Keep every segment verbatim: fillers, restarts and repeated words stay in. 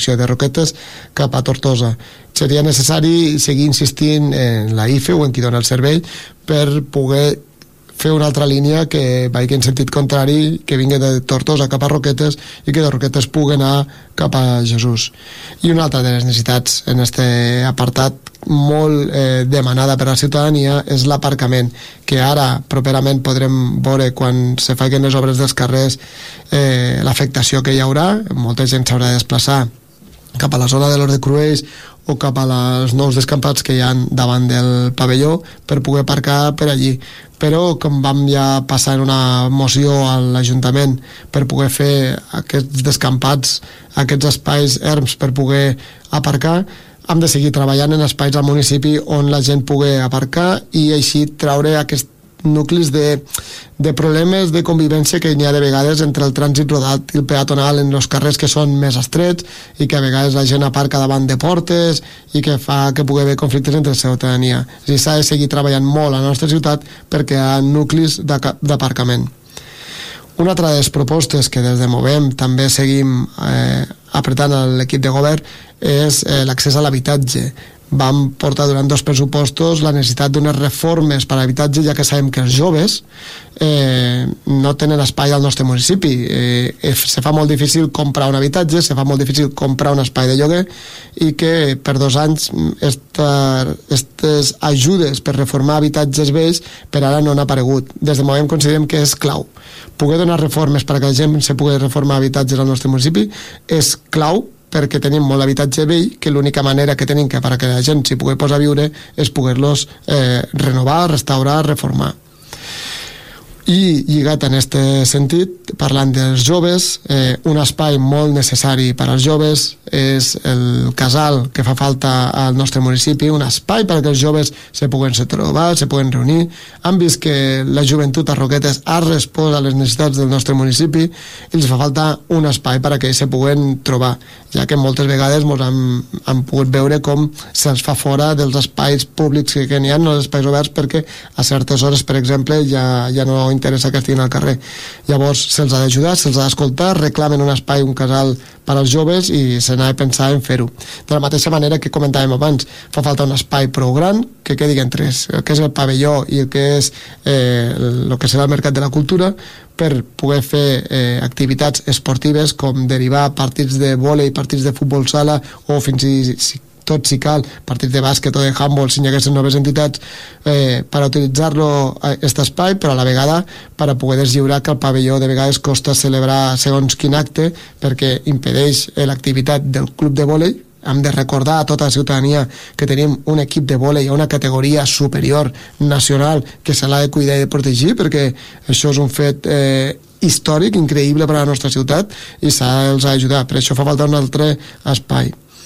de Roquetes cap a Tortosa. Seria necessari seguir insistint en la I F E o en qui dona el servei per poder fer una altra línia que vagi en sentit contrari, que vingui de Tortosa cap a Roquetes i que de Roquetes pugui anar cap a Jesús. I una altra de les necessitats en este apartat molt eh, demanada per a la ciutadania és l'aparcament, que ara properament podrem veure quan se facin les obres dels carrers eh, l'afectació que hi haurà. Molta gent s'haurà de desplaçar cap a la zona de l'Hort de Cruells o cap a els nous descampats que hi ha davant del pavelló per poder aparcar per allí. Però com vam ja passar en una moció a l'Ajuntament per poder fer aquests descampats, aquests espais erms per poder aparcar, hem de seguir treballant en espais al municipi on la gent pugui aparcar i així traure aquests nuclis de, de problemes de convivència que n'hi ha de vegades entre el trànsit rodat i el peatonal en els carrers que són més estrets i que a vegades la gent aparca davant de portes i que fa que pugui haver conflictes entre la ciutadania. És a dir, s'ha de seguir treballant molt a la nostra ciutat perquè hi ha nuclis d'aparcament. Una altra de les propostes que des de Movem també seguim eh, apretant a l'equip de govern és eh, l'accés a l'habitatge. Vam portar durant dos pressupostos la necessitat d'unes reformes per a l'habitatge, ja que sabem que els joves eh, no tenen espai al nostre municipi. Eh, se fa molt difícil comprar un habitatge, se fa molt difícil comprar un espai de lloguer i que per dos anys aquestes ajudes per reformar habitatges vells per ara no han aparegut. Des de Movem considerem que és clau. Poder donar reformes perquè la gent se pugui reformar habitatges al nostre municipi és clau, perquè tenim molt habitatge vell, que l'única manera que tenim que perquè la gent s'hi pugui posar a viure és poder-los eh, renovar, restaurar, reformar. I lligat en aquest sentit, parlant dels joves, eh, un espai molt necessari per als joves és el casal que fa falta al nostre municipi, un espai perquè els joves se puguen trobar, se puguen reunir. Han vist que la joventut a Roquetes ha respost a les necessitats del nostre municipi i els fa falta un espai perquè se puguen trobar, ja que moltes vegades ens han, han pogut veure com se'ls fa fora dels espais públics que n'hi ha, no dels espais oberts, perquè a certes hores, per exemple, ja, ja no interessa que estiguin al carrer. Llavors se'ls ha d'ajudar, se'ls ha d'escoltar, reclamen un espai, un casal per als joves i se n'ha de pensar en fer-ho. De la mateixa manera que comentàvem abans, fa falta un espai prou gran que quedi entre el que és el pavelló i el que és eh, el que serà el mercat de la cultura, per poder fer eh, activitats esportives com derivar partits de vòlei, partits de futbol sala o fins i si tot si cal, partits de bàsquet o de handball si hi haguessin noves entitats eh, per utilitzar-lo aquest espai, però a la vegada per a poder deslliurar que el pavelló de vegades costa celebrar segons quin acte perquè impedeix l'activitat del club de vòlei. Hem de recordar a tota la ciutadania que tenim un equip de vòlei a una categoria superior nacional que se l'ha de cuidar i de protegir, perquè això és un fet eh, històric, increïble per a la nostra ciutat i s'ha d'ajudar. Per això fa falta un altre espai.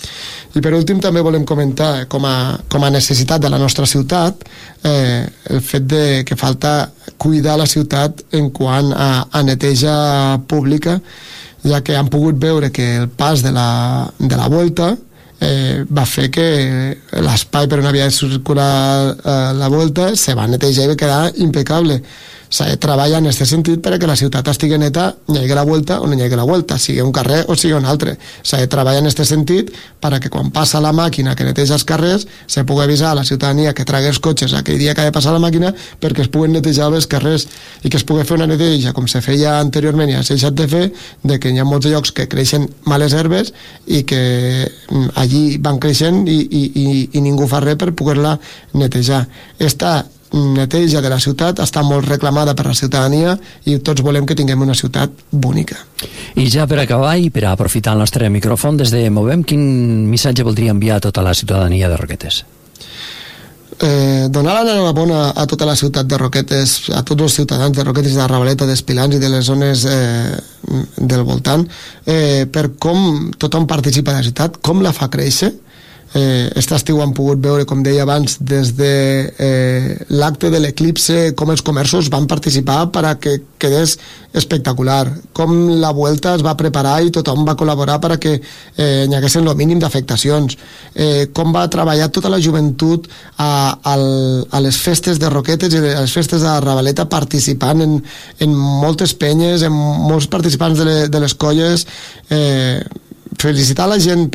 I per últim també volem comentar com a, com a necessitat de la nostra ciutat eh, el fet de que falta cuidar la ciutat en quant a, a neteja pública, ja que han pogut veure que el pas de la, de la Volta eh, va fer que l'espai per on havia de circular eh, la Volta se va netejar i va quedar impecable. S'ha de treballar en aquest sentit perquè la ciutat estigui neta, hi hagi la Volta o no hi hagi la Volta, sigui un carrer o sigui un altre. S'ha de treballar en aquest sentit perquè quan passa la màquina que neteja els carrers se pugui avisar a la ciutadania que tragui els cotxes aquell dia que ha de passar la màquina perquè es puguen netejar els carrers i que es pugui fer una neteja com se feia anteriorment i s'ha deixat de fer, de que hi ha molts llocs que creixen males herbes i que allí van creixent i, i, i, i ningú fa res per poder-la netejar. Esta neteja de la ciutat està molt reclamada per la ciutadania i tots volem que tinguem una ciutat bonica. I ja per acabar i per aprofitar el nostre micròfon, des de Movem, quin missatge voldria enviar a tota la ciutadania de Roquetes? Eh, donar l'enhorabona a tota la ciutat de Roquetes, a tots els ciutadans de Roquetes, de Ravaleta, d'Espilans i de les zones eh, del voltant, eh, per com tothom participa de la ciutat, com la fa créixer. Eh, aquest estiu han pogut veure, com deia abans, des de eh, l'acte de l'eclipse, com els comerços van participar per a que quedés espectacular, com la Vuelta es va preparar i tothom va col·laborar per a que eh, hi haguessin el mínim d'afectacions, eh, com va treballar tota la joventut a, a, a les festes de Roquetes i a les festes de Ravaleta, participant en, en moltes penyes, en molts participants de, le, de les colles, eh, felicitar la gent